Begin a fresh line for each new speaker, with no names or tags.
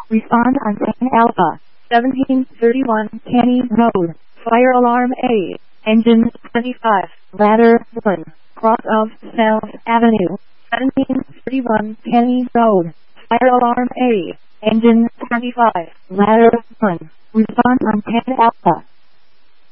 Respond on 10 Alpha. 1731 Canny Road. Fire alarm A. Engine 25. Ladder 1. Cross of South Avenue. 1731 Canny Road. Fire alarm A. Engine 25. Ladder 1. Respond on 10 Alpha.